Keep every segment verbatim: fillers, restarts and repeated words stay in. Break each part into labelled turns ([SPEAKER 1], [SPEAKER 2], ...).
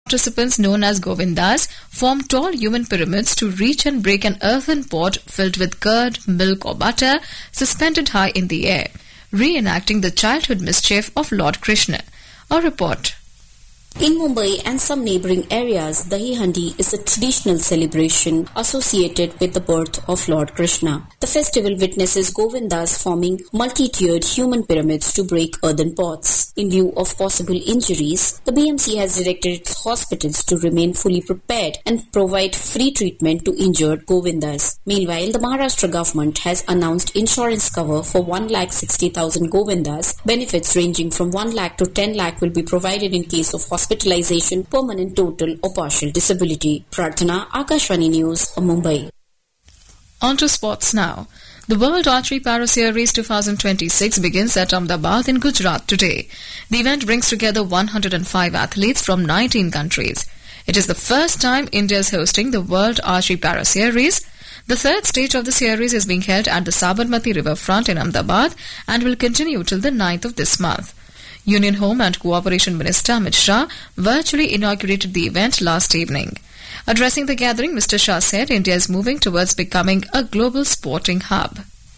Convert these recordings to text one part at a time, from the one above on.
[SPEAKER 1] participants known as Govindas form tall human pyramids to reach and break an earthen pot filled with curd, milk or butter suspended high in the air, reenacting the childhood mischief of Lord Krishna. A report.
[SPEAKER 2] In Mumbai and some neighbouring areas, Dahi Handi is a traditional celebration associated with the birth of Lord Krishna. The festival witnesses Govindas forming multi-tiered human pyramids to break earthen pots. In view of possible injuries, the B M C has directed its hospitals to remain fully prepared and provide free treatment to injured Govindas. Meanwhile, the Maharashtra government has announced insurance cover for one lakh sixty thousand Govindas. Benefits ranging from one lakh to ten lakh will be provided in case of hospitalization, permanent, total or partial disability. Prarthana, Akashvani News, Mumbai.
[SPEAKER 1] On to sports now. The World Archery Para Series twenty twenty-six begins at Ahmedabad in Gujarat today. The event brings together one hundred five athletes from nineteen countries. It is the first time India is hosting the World Archery Para Series. The third stage of the series is being held at the Sabarmati riverfront in Ahmedabad and will continue till the ninth of this month. Union Home and Cooperation Minister Amit Shah virtually inaugurated the event last evening. Addressing the gathering, Mister Shah said India is moving towards becoming a global sporting hub.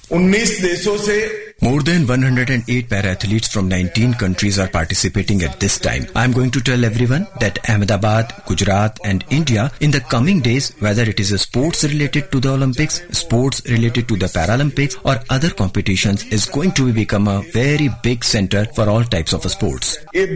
[SPEAKER 3] More than one hundred eight para-athletes from nineteen countries are participating at this time. I am going to tell everyone that Ahmedabad, Gujarat and India in the coming days, whether it is a sports related to the Olympics, sports related to the Paralympics or other competitions, is going to become a very big center for all types of sports.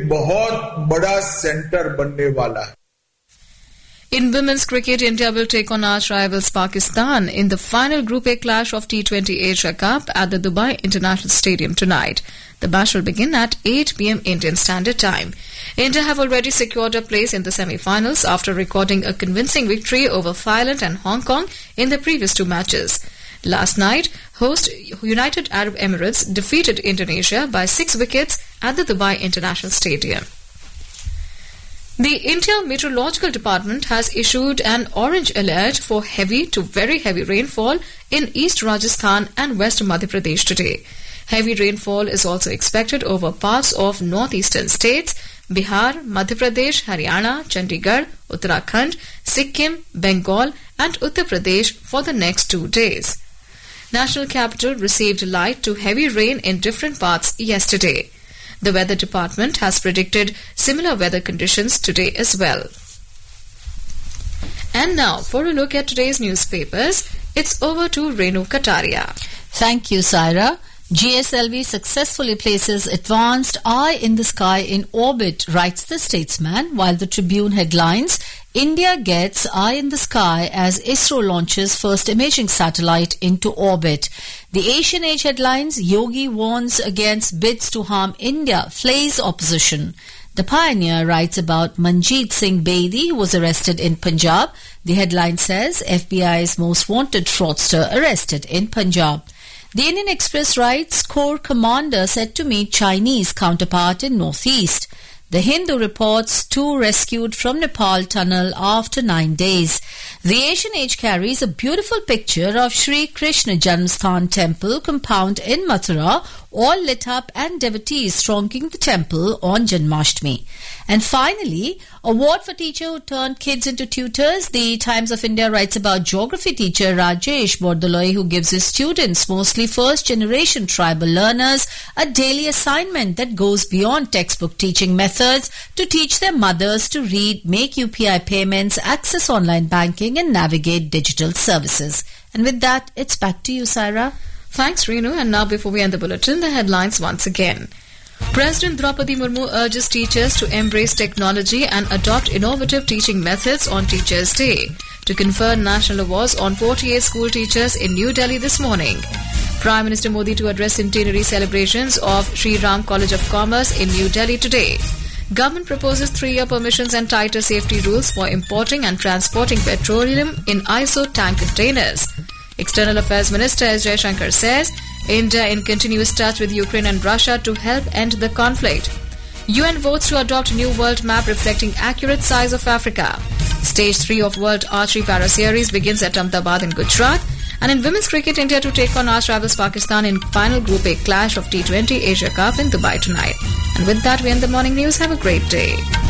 [SPEAKER 1] In women's cricket, India will take on arch rivals Pakistan in the final Group A clash of T twenty Asia Cup at the Dubai International Stadium tonight. The match will begin at eight p m Indian Standard Time. India have already secured a place in the semi-finals after recording a convincing victory over Thailand and Hong Kong in the previous two matches. Last night, host United Arab Emirates defeated Indonesia by six wickets at the Dubai International Stadium. The India Meteorological Department has issued an orange alert for heavy to very heavy rainfall in East Rajasthan and West Madhya Pradesh today. Heavy rainfall is also expected over parts of northeastern states, Bihar, Madhya Pradesh, Haryana, Chandigarh, Uttarakhand, Sikkim, Bengal and Uttar Pradesh for the next two days. National capital received light to heavy rain in different parts yesterday. The Weather Department has predicted similar weather conditions today as well. And now, for a look at today's newspapers, it's over to Renu Kataria.
[SPEAKER 4] Thank you, Saira. G S L V successfully places advanced eye in the sky in orbit, writes the Statesman, while the Tribune headlines, India gets eye in the sky as ISRO launches first imaging satellite into orbit. The Asian Age headlines, Yogi warns against bids to harm India, flays opposition. The Pioneer writes about Manjeet Singh Bedi, who was arrested in Punjab. The headline says, F B I's most wanted fraudster arrested in Punjab. The Indian Express writes, Corps commander said to meet Chinese counterpart in Northeast. The Hindu reports two rescued from Nepal tunnel after nine days. The Asian Age carries a beautiful picture of Sri Krishna Janmasthan temple compound in Mathura, all lit up and devotees thronging the temple on Janmashtami. And finally, award for teacher who turned kids into tutors. The Times of India writes about geography teacher Rajesh Bordoloi, who gives his students, mostly first-generation tribal learners, a daily assignment that goes beyond textbook teaching methods to teach their mothers to read, make U P I payments, access online banking and navigate digital services. And with that, it's back to you, Saira.
[SPEAKER 1] Thanks, Renu. And now, before we end the bulletin, the headlines once again. President Draupadi Murmu urges teachers to embrace technology and adopt innovative teaching methods on Teachers' Day to confer national awards on forty-eight school teachers in New Delhi this morning. Prime Minister Modi to address centenary celebrations of Sri Ram College of Commerce in New Delhi today. Government proposes three-year permissions and tighter safety rules for importing and transporting petroleum in I S O tank containers. External Affairs Minister S. Jaishankar says India in continuous touch with Ukraine and Russia to help end the conflict. U N votes to adopt new world map reflecting accurate size of Africa. Stage three of World Archery Para Series begins at Ahmedabad in Gujarat. And in women's cricket, India to take on arch rivals Pakistan in final Group A clash of T twenty Asia Cup in Dubai tonight. And with that, we end the morning news. Have a great day.